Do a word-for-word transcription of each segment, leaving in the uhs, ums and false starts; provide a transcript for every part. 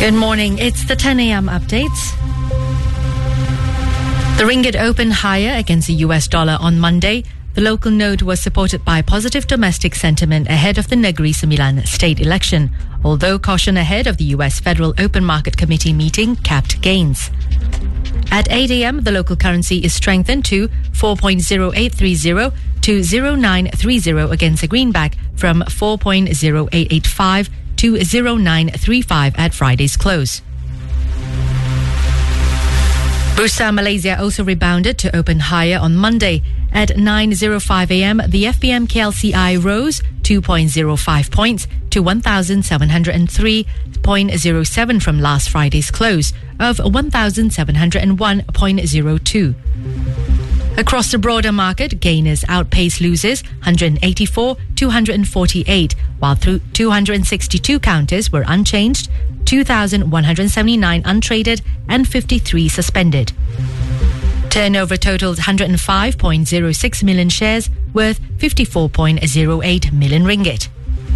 Good morning. It's the ten a.m. updates. The ringgit opened higher against the U S dollar on Monday. The local node was supported by positive domestic sentiment ahead of the Negeri Sembilan state election, although caution ahead of the U S Federal Open Market Committee meeting capped gains. At eight a.m., the local currency is strengthened to four point zero eight three zero to zero nine three zero against the greenback from four point zero eight eight five to zero nine three five at Friday's close. Bursa Malaysia also rebounded to open higher on Monday. At nine oh five a.m., the F B M K L C I rose two point zero five points to one thousand seven hundred three point zero seven from last Friday's close of one thousand seven hundred one point zero two. Across the broader market, gainers outpaced losers one hundred eighty-four to two hundred forty-eight, while through two hundred sixty-two counters were unchanged, two thousand one hundred seventy-nine untraded and fifty-three suspended. Turnover totaled one hundred five point zero six million shares worth fifty-four point zero eight million ringgit.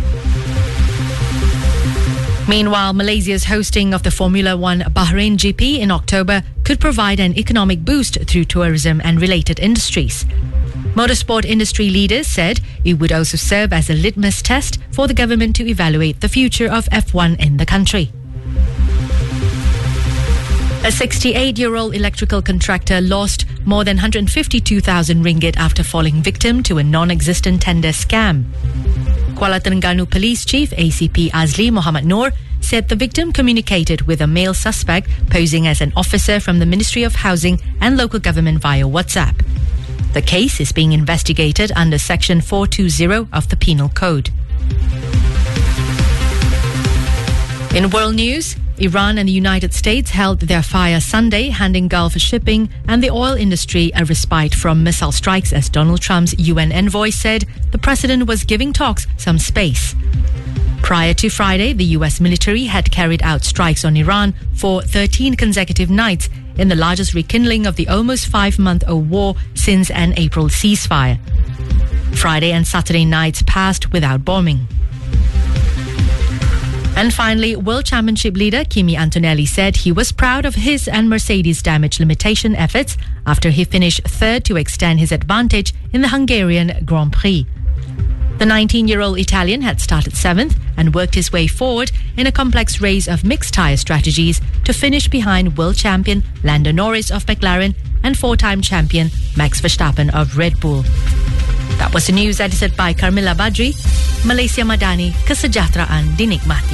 Meanwhile, Malaysia's hosting of the Formula One Bahrain G P in October could provide an economic boost through tourism and related industries. Motorsport industry leaders said it would also serve as a litmus test for the government to evaluate the future of F one in the country. A sixty-eight-year-old electrical contractor lost more than one hundred fifty-two thousand ringgit after falling victim to a non-existent tender scam. Kuala Terengganu Police Chief A C P Azli Muhammad Noor said the victim communicated with a male suspect posing as an officer from the Ministry of Housing and Local Government via WhatsApp. The case is being investigated under Section four twenty of the Penal Code. In world news, Iran and the United States held their fire Sunday, handing Gulf shipping and the oil industry a respite from missile strikes as Donald Trump's U N envoy said the president was giving talks some space. Prior to Friday, the U S military had carried out strikes on Iran for thirteen consecutive nights in the largest rekindling of the almost five-month-old war since an April ceasefire. Friday and Saturday nights passed without bombing. And finally, World Championship leader Kimi Antonelli said he was proud of his and Mercedes' damage limitation efforts after he finished third to extend his advantage in the Hungarian Grand Prix. The nineteen-year-old Italian had started seventh and worked his way forward in a complex race of mixed tyre strategies to finish behind world champion Lando Norris of McLaren and four-time champion Max Verstappen of Red Bull. That was the news edited by Carmilla Badri. Malaysia Madani, kesejahteraan dinikmati.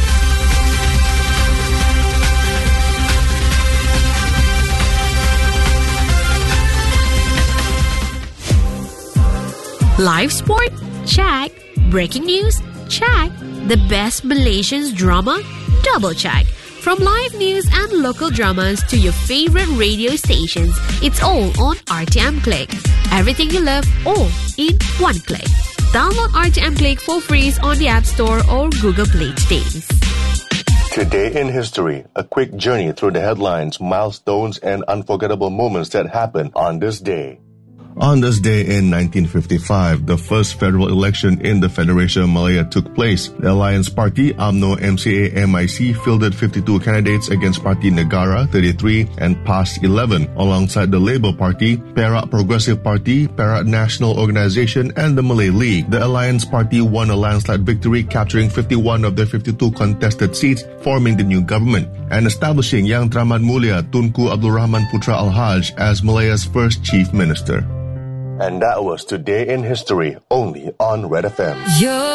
Live sport? Check. Breaking news? Check. The best Malaysian drama? Double check. From live news and local dramas to your favorite radio stations, it's all on R T M Click. Everything you love, all in one click. Download R T M Click for free on the App Store or Google Play today. Today in history, a quick journey through the headlines, milestones, and unforgettable moments that happened on this day. On this day in nineteen fifty-five, the first federal election in the Federation of Malaya took place. The Alliance Party, U M N O M C A M I C, fielded fifty-two candidates against Parti Negara, thirty-three, and PAS, eleven, alongside the Labour Party, Perak Progressive Party, Perak National Organisation, and the Malay League. The Alliance Party won a landslide victory, capturing fifty-one of their fifty-two contested seats, forming the new government, and establishing Yang Teramat Mulia Tunku Abdul Rahman Putra Al-Haj as Malaya's first chief minister. And that was Today in History, only on Red F M. Yo.